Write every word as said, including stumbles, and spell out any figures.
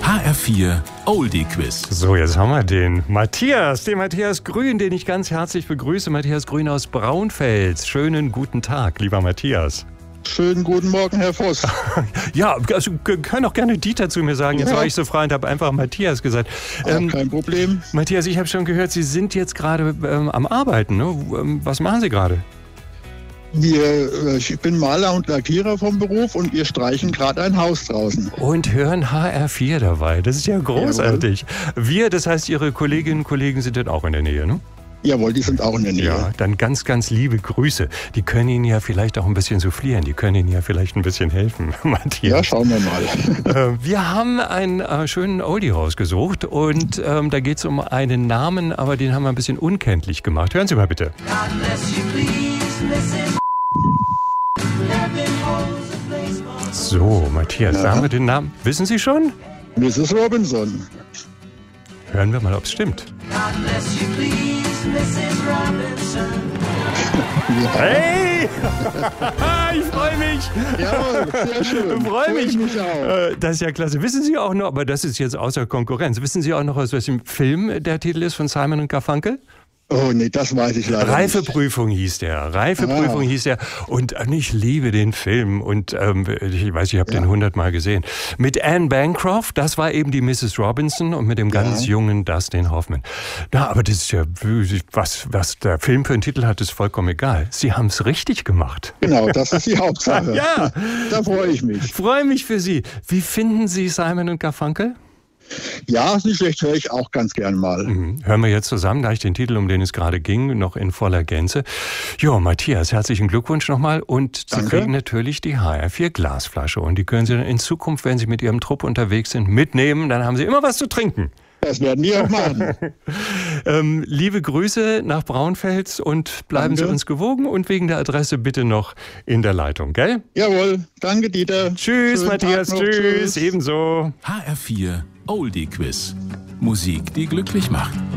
H R vier Oldie Quiz. So, jetzt haben wir den Matthias, den Matthias Grün, den ich ganz herzlich begrüße. Matthias Grün aus Braunfels. Schönen guten Tag, lieber Matthias. Schönen guten Morgen, Herr Voss. Ja, also können auch gerne Dieter zu mir sagen. Jetzt Ja. war ich so frei und habe einfach Matthias gesagt. Ähm, Kein Problem. Matthias, ich habe schon gehört, Sie sind jetzt gerade ähm, am Arbeiten. Ne? Was machen Sie gerade? Wir, ich bin Maler und Lackierer vom Beruf und wir streichen gerade ein Haus draußen. Und hören H R vier dabei. Das ist ja großartig. Jawohl. Wir, das heißt, Ihre Kolleginnen und Kollegen sind dann auch in der Nähe, ne? Jawohl, die sind auch in der Nähe. Ja, dann ganz, ganz liebe Grüße. Die können Ihnen ja vielleicht auch ein bisschen soufflieren. Die können Ihnen ja vielleicht ein bisschen helfen, Matthias. Ja, schauen wir mal. Wir haben einen äh, schönen Oldie rausgesucht und ähm, da geht es um einen Namen, aber den haben wir ein bisschen unkenntlich gemacht. Hören Sie mal bitte. So, Matthias, ja. Sagen wir den Namen. Wissen Sie schon? Misses Robinson. Hören wir mal, ob es stimmt. Ja. Hey! Ich freue mich! Jawohl, sehr schön. Ich freue mich. mich auch. Das ist ja klasse. Wissen Sie auch noch, aber das ist jetzt außer Konkurrenz, wissen Sie auch noch, aus welchem Film der Titel ist von Simon und Garfunkel? Oh nee, das weiß ich leider Reifeprüfung nicht. hieß der. Reifeprüfung ah. hieß der. Und ich liebe den Film. Und ähm, ich weiß, ich habe ja. den hundertmal gesehen. Mit Anne Bancroft, das war eben die Misses Robinson und mit dem ganz ja. jungen Dustin Hoffman. Na, aber das ist ja, was, was der Film für einen Titel hat, ist vollkommen egal. Sie haben es richtig gemacht. Genau, das ist die Hauptsache. Ja. Da freue ich mich. Freue mich für Sie. Wie finden Sie Simon und Garfunkel? Ja, nicht schlecht, höre ich auch ganz gern mal. Mhm. Hören wir jetzt zusammen, da ich den Titel, um den es gerade ging, noch in voller Gänze. Jo, Matthias, herzlichen Glückwunsch nochmal. Und Sie Danke. kriegen natürlich die H R vier Glasflasche. Und die können Sie dann in Zukunft, wenn Sie mit Ihrem Trupp unterwegs sind, mitnehmen. Dann haben Sie immer was zu trinken. Das werden die auch machen. ähm, liebe Grüße nach Braunfels und bleiben danke. Sie uns gewogen. Und wegen der Adresse bitte noch in der Leitung, gell? Jawohl, danke Dieter. Tschüss, Schönen Matthias, tschüss. tschüss, ebenso. H R vier Oldie Quiz. Musik, die glücklich macht.